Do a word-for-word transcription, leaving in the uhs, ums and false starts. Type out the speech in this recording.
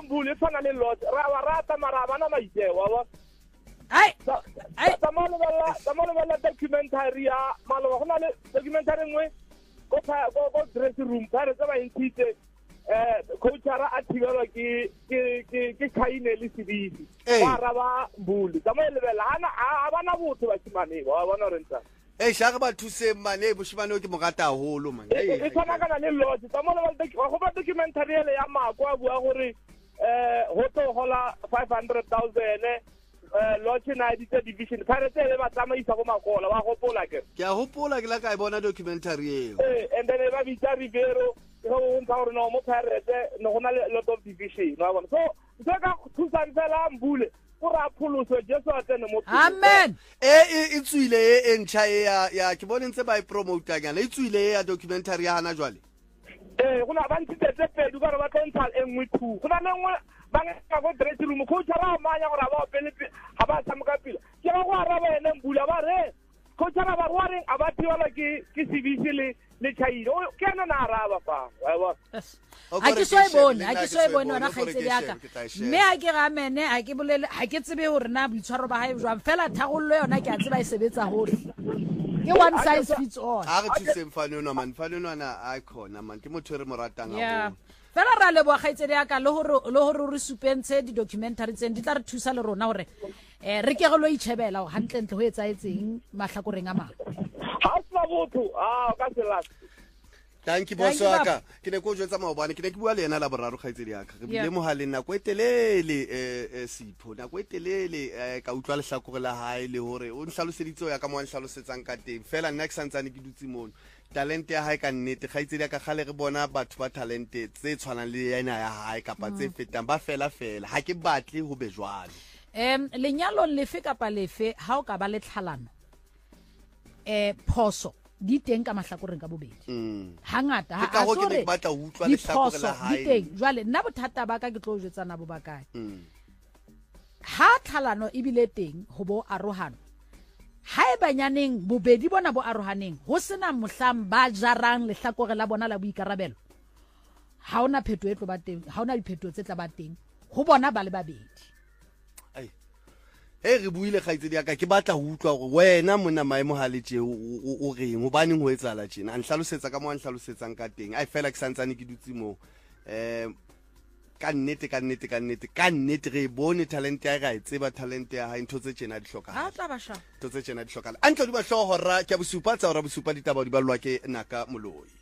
Mbuli tshwana le lot ra wa rata mara bana maitsewa wa ai ai tamalo bala tamalo bala documentary ya malo gona le documentary ngwe go go go dressing room tare tsa ba intite eh coachara a thibelwa ke ke ke ke khaine le sebisi ba raba Mbuli tamalo le bela ana a bana botho ba tshimane ba bona renta eh shaka ba thuse mane boshimane ke mogata haholo man e tsana kana le lot tamalo ba go ba documentary le ya mako a bua gore eh ho to hola five hundred thousand eh lotse na di division pharetse le ba tsamaisa go makola wa gopola ke ke a gopola ke la ka e bona documentary e eh and then ba bitsa Rivero go nka gore no mo pharetse no gona le lot of division wa bona so se ka thusa ntela Mbule ora pholoso Jesu a tsene mo amen e e tswile e ntsha ya ya ke bona ntse ba e promote nyana e tswile ya documentary ya hana jwale eh gona ba ntse tse pedu ba ba tlontsha engwe two gona lengwe ba nga go dressing room coach ra manya gore ba pele ha ba tsamaka pila ke go araba ene Mbula ba re coach ra ba rware a ba tiwala ke ke sibisi le le chairo ke na na araba fa wa wa a ke so e bone a ke so e bone ona khaitse yaka mme a ke ga mene a ke bolele ha ke tsebe hore na boitshwaro ba hae jwang fela thagollo yona ke a tseba e sebetsa hole ke one size fits all a re thuse mfane no man mfane no ana a khona man ke motho re mo ratang a fela ra le bo khaitse yaka le hore le hore re supentshe di documentary tseng di tla re thusa le rona hore eh re ke go lo itshebela hantle ntle ho etsaetseng mahlakoreng a mang ha sna botho ah ka sela Thank you boss waka ke ne go jwetsa maobane ke ne ke bua le ena la boraro khaitsedi yaka re bile mo haleng na go etelele eh sipho na go etelele ka utlwa le hlakore la hae le hore o nhlaloseditse ya ka mo nhlalosetsa ka teng fela nna ke santsane ke dutse mono talent ya hae ka nnete khaitsedi yaka gale re bona batho ba talent tse tshwanang le yena ya hae kapa tse fetang ba fela fela ha ke batle ho be jwalo em lenyalo lefe kapa lefe ha o ka ba le tlhalano eh phoso di teng ka mahlakoreng ka bobedi hangata ha a sore batla utlwa le hlakore la hae di teng jwale nna bothata ba ka ke tlo jetsana bo bakae ha tlhalano e bile teng ho bo arohano ha e banyaneng bobedi bona bo arohaneng ho sena mohlang ba jarang le hlakore la bona la boikarabelo ha ona pheto e tlo ba teng ha ona dipheto tse tla ba teng ho bona ba le babedi e re buile khaitsedi yaka ke batla ho utlwa gore wena mona maemo ha le tje o reng ho bane ho etsala tjena an hlalosetsa ka mo an hlalosetsang ka teng ai fela ke santsane ke dutse mo eh ka nnete ka nnete ka nnete ka nnete re bone talent ya ga e tseba talent ya ha intho tse tjena di hloka ha tla ba sha intho tse tjena di hloka antlo di ba hlohora ke a bosupa tsa hora bosupa ditaba di balwa ke naka moloi